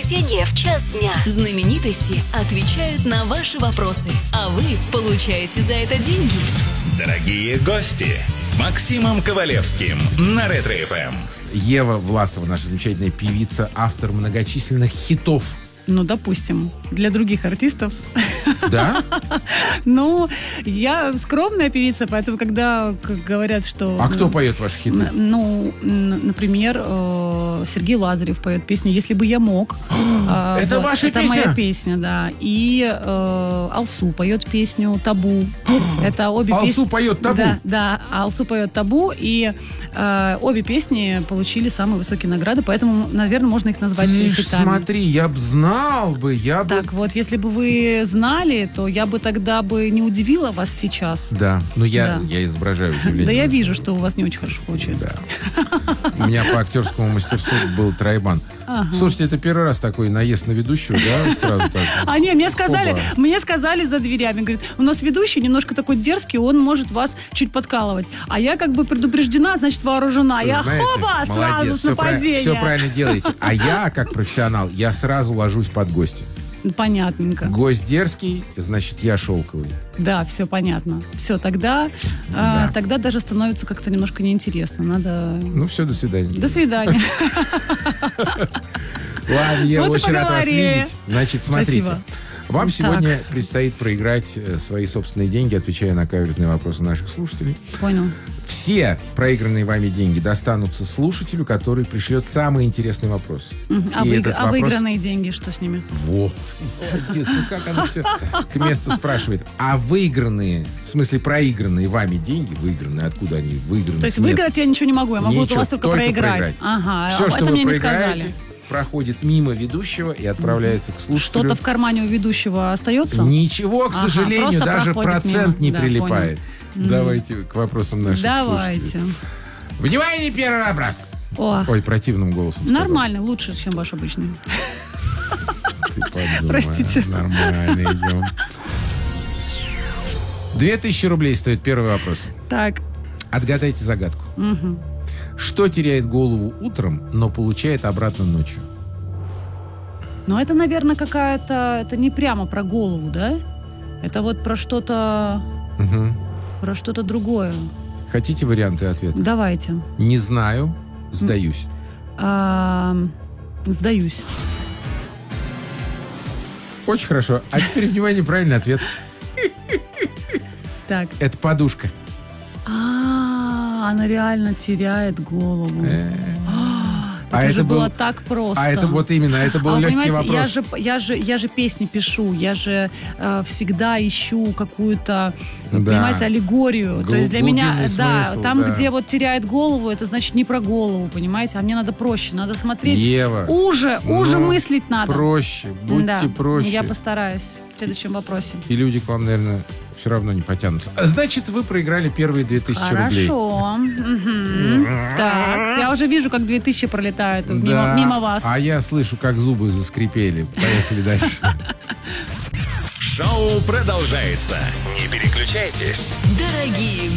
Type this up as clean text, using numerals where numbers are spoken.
воскресенье в час дня знаменитости отвечают на ваши вопросы, а вы получаете за это деньги. Дорогие гости, с Максимом Ковалевским на Ретро-ФМ. Ева Власова, наша замечательная певица, автор многочисленных хитов. Ну, допустим, для других артистов. Да? Ну, я скромная певица, поэтому, когда говорят, что... А кто поет ваши хиты? Ну, например, Сергей Лазарев поет песню «Если бы я мог». Это ваша песня? Это моя песня, да. И Алсу поет песню «Табу». Это обе песни... Алсу поет «Табу»? Да, Алсу поет «Табу», и обе песни получили самые высокие награды, поэтому, наверное, можно их назвать хитами. Смотри, я бы знал бы, Так вот, если бы вы знали, то я бы тогда бы не удивила вас сейчас. Да, но я изображаю удивление. Да, я вижу, что у вас не очень хорошо получается. Да. У меня по актерскому мастерству был тройбан. Ага. Слушайте, это первый раз такой наезд на ведущего, да? Сразу так. А не, мне сказали за дверями, говорит, у нас ведущий немножко такой дерзкий, он может вас чуть подкалывать. А я как бы предупреждена, значит, вооружена. Я хоба, сразу с нападения. Все правильно делаете. А я, как профессионал, я сразу ложусь под гостя. Понятненько. Гость дерзкий, значит, я шелковый. Да, все понятно. Все, тогда даже становится как-то немножко неинтересно. Надо... Ну, все, до свидания. До свидания. Ладно, я Вот и очень рад вас поговорили. видеть. Значит, смотрите. Спасибо. Вам сегодня предстоит проиграть свои собственные деньги, отвечая на каверзные вопросы наших слушателей. Понял. Все проигранные вами деньги достанутся слушателю, который пришлет самый интересный вопрос. А выигранные деньги, что с ними? Вот. Молодец. Ну как оно все к месту спрашивает. А выигранные, в смысле проигранные вами деньги, выигранные, откуда они выиграны? То есть выиграть я ничего не могу, я могу у вас только проиграть. Ага, все, что вы проиграете, проходит мимо ведущего и отправляется к слушателю. Что-то в кармане у ведущего остается? Ничего, к сожалению, даже процент мимо. не прилипает. Давайте к вопросам наших слушателей. Внимание, первый вопрос. Ой, противным голосом сказал. Нормально, лучше, чем ваш обычный. Ты подумай, простите. Нормально идем. 2000 рублей стоит первый вопрос. Так. Отгадайте загадку. Что теряет голову утром, но получает обратно ночью? Ну, это, наверное, какая-то... Это не прямо про голову, да? Это вот про что-то... Про что-то другое. Хотите варианты ответа? Давайте. Не знаю, сдаюсь. Сдаюсь. Очень хорошо. А теперь, внимание, правильный ответ. Так. Это подушка. Она реально теряет голову. Это же было так просто. А это вот именно, это был легкий вопрос. Я же песни пишу, я же всегда ищу какую-то, понимаете, аллегорию. То есть для меня, смысл, там, где вот теряет голову, это значит не про голову, понимаете, а мне надо проще, надо смотреть. Ева, уже мыслить надо. Проще, будьте проще. Я постараюсь в следующем вопросе. И люди к вам, наверное, все равно не потянутся. Значит, вы проиграли первые 2000 рублей. Хорошо. Так, я уже вижу, как 2000 пролетают мимо вас. А я слышу, как зубы заскрипели. Поехали дальше. Шоу продолжается. Не переключайтесь. Дорогие